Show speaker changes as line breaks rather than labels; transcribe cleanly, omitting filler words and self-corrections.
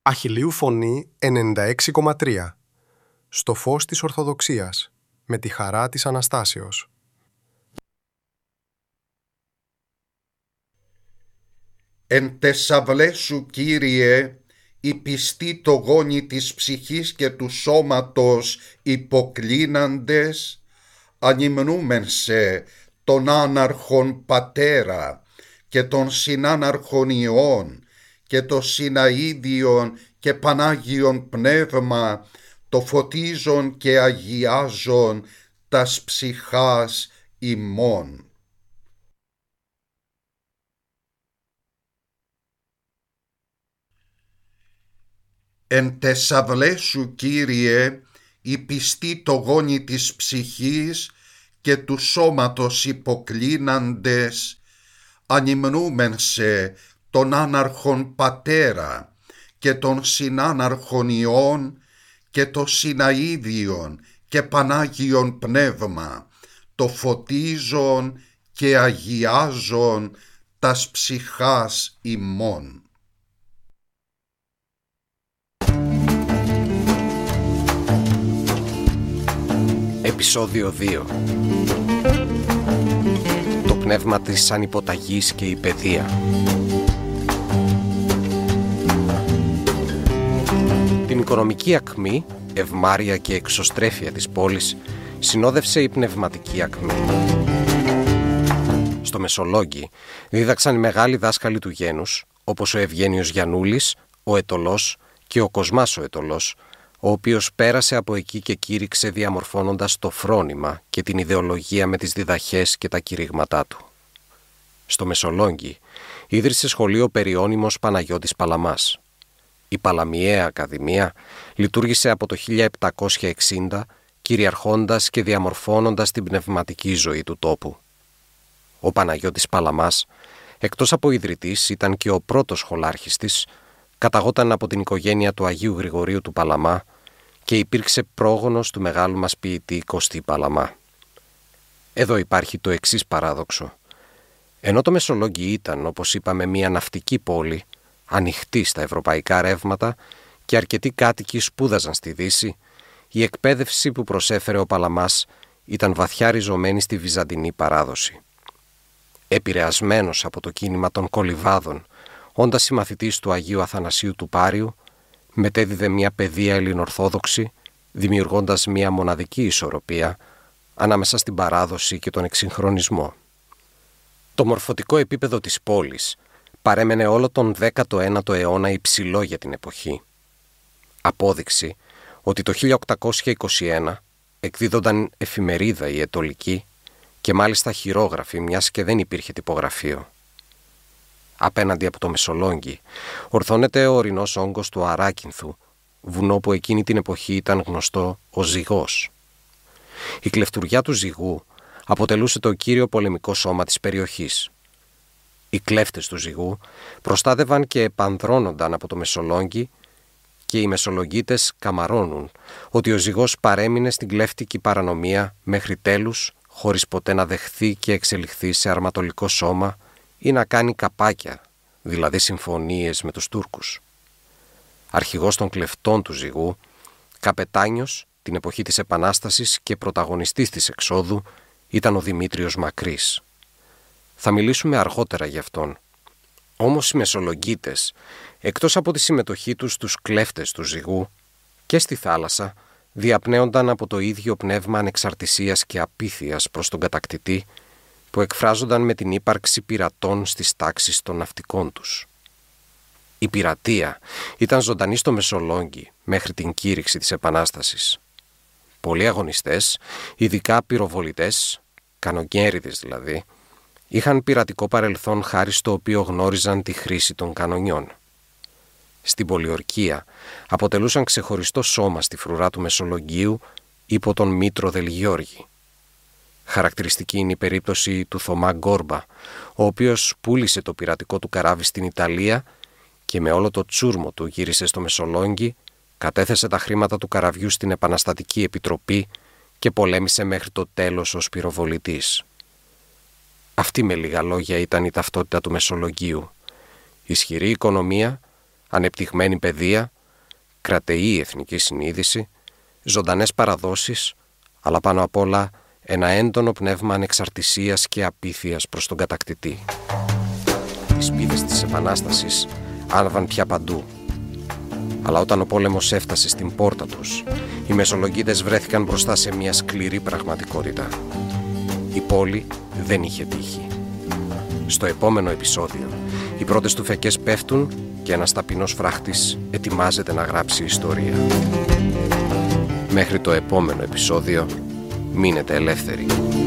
Αχιλλείου Φωνή 96,3. Στο φως της Ορθοδοξίας, με τη χαρά της Αναστάσεως.
Εν τεσσαυλέ σου, Κύριε, οι πιστοί το γόνι της ψυχής και του σώματος υποκλίναντες, ανυμνούμεν σε τον άναρχον Πατέρα και τον συνάναρχον Υιόν και το συναΐδιον και Πανάγιον Πνεύμα, το φωτίζον και αγιάζον τας ψυχάς ημών. Εν τεσσαυλέ σου, Κύριε, οι πιστοί το γόνι της ψυχής και του σώματος υποκλίναντες, ανυμνούμεν σε τον άναρχον Πατέρα και τον συνάναρχον Υιόν και το συναΐδιον και Πανάγιον Πνεύμα, το φωτίζον και αγιάζον τας ψυχάς ημών.
Επεισόδιο 2. Το πνεύμα της ανυποταγής και η παιδεία. Την οικονομική ακμή, ευμάρεια και εξωστρέφεια της πόλης συνόδευσε η πνευματική ακμή. Στο Μεσολόγγι δίδαξαν οι μεγάλοι δάσκαλοι του γένους, όπως ο Ευγένιος Γιαννούλης, ο Αιτωλός και ο Κοσμάς ο Αιτωλός, ο οποίος πέρασε από εκεί και κήρυξε διαμορφώνοντας το φρόνημα και την ιδεολογία με τις διδαχές και τα κηρύγματά του. Στο Μεσολόγγι ίδρυσε σχολείο περιώνυμος Παναγιώτης Παλαμάς. Η Παλαμιαία Ακαδημία λειτουργήσε από το 1760, κυριαρχώντας και διαμορφώνοντας την πνευματική ζωή του τόπου. Ο Παναγιώτης Παλαμάς, εκτός από ιδρυτής, ήταν και ο πρώτος σχολάρχης της, καταγόταν από την οικογένεια του Αγίου Γρηγορίου του Παλαμά και υπήρξε πρόγονος του μεγάλου μας ποιητή Κωστή Παλαμά. Εδώ υπάρχει το εξής παράδοξο. Ενώ το Μεσολόγγι ήταν, όπως είπαμε, μια ναυτική πόλη, ανοιχτή στα ευρωπαϊκά ρεύματα και αρκετοί κάτοικοι σπούδαζαν στη Δύση, η εκπαίδευση που προσέφερε ο Παλαμάς ήταν βαθιά ριζωμένη στη βυζαντινή παράδοση. Επηρεασμένος από το κίνημα των κολιβάδων, όντας συμμαθητής του Αγίου Αθανασίου του Πάριου, μετέδιδε μια παιδεία ελληνορθόδοξη, δημιουργώντας μια μοναδική ισορροπία ανάμεσα στην παράδοση και τον εξυγχρονισμό. Το μορφωτικό επίπεδο της πόλης παρέμενε όλο τον 19ο αιώνα υψηλό για την εποχή. Απόδειξη ότι το 1821 εκδίδονταν εφημερίδα η Αιτωλική και μάλιστα χειρόγραφη, μιας και δεν υπήρχε τυπογραφείο. Απέναντι από το Μεσολόγγι ορθώνεται ο ορεινός όγκος του Αράκυνθου, βουνό που εκείνη την εποχή ήταν γνωστό ως Ζυγός. Η κλεφτουριά του Ζυγού αποτελούσε το κύριο πολεμικό σώμα της περιοχής. Οι κλέφτες του Ζυγού προστάτευαν και επανδρώνονταν από το Μεσολόγγι και οι Μεσολογγίτες καμαρώνουν ότι ο Ζυγός παρέμεινε στην κλέφτικη παρανομία μέχρι τέλους, χωρίς ποτέ να δεχθεί και εξελιχθεί σε αρματολικό σώμα ή να κάνει καπάκια, δηλαδή συμφωνίες με τους Τούρκους. Αρχηγός των κλεφτών του Ζυγού, καπετάνιος την εποχή της Επανάστασης και πρωταγωνιστής της εξόδου, ήταν ο Δημήτριος Μακρύς. Θα μιλήσουμε αργότερα γι' αυτόν. Όμως οι Μεσολογγίτες, εκτός από τη συμμετοχή τους στους κλέφτες του Ζυγού και στη θάλασσα, διαπνέονταν από το ίδιο πνεύμα ανεξαρτησίας και απίθειας προς τον κατακτητή, που εκφράζονταν με την ύπαρξη πειρατών στις τάξεις των ναυτικών τους. Η πειρατεία ήταν ζωντανή στο Μεσολόγγι μέχρι την κήρυξη της Επανάστασης. Πολλοί αγωνιστές, ειδικά πυροβολητές, κανονιέριδες δηλαδή, είχαν πειρατικό παρελθόν χάρη στο οποίο γνώριζαν τη χρήση των κανονιών. Στην πολιορκία αποτελούσαν ξεχωριστό σώμα στη φρουρά του Μεσολογγίου υπό τον Μήτρο Δελγιώργη. Χαρακτηριστική είναι η περίπτωση του Θωμά Γκόρμπα, ο οποίος πούλησε το πειρατικό του καράβι στην Ιταλία και με όλο το τσούρμο του γύρισε στο Μεσολόγγι, κατέθεσε τα χρήματα του καραβιού στην Επαναστατική Επιτροπή και πολέμησε μέχρι το τέλος ως πυροβολητής. Αυτή με λίγα λόγια ήταν η ταυτότητα του Μεσολογγίου. Ισχυρή οικονομία, ανεπτυγμένη παιδεία, κρατεή εθνική συνείδηση, ζωντανές παραδόσεις, αλλά πάνω απ' όλα ένα έντονο πνεύμα ανεξαρτησίας και απίθειας προς τον κατακτητή. Οι σπίδες της Επανάστασης άναβαν πια παντού. Αλλά όταν ο πόλεμος έφτασε στην πόρτα τους, οι Μεσολογγίτες βρέθηκαν μπροστά σε μια σκληρή πραγματικότητα. Η πόλη δεν είχε τύχη. Στο επόμενο επεισόδιο, οι πρώτες του φεκές πέφτουν και ένας ταπεινός φράχτης ετοιμάζεται να γράψει ιστορία. Μέχρι το επόμενο επεισόδιο, μείνετε ελεύθεροι.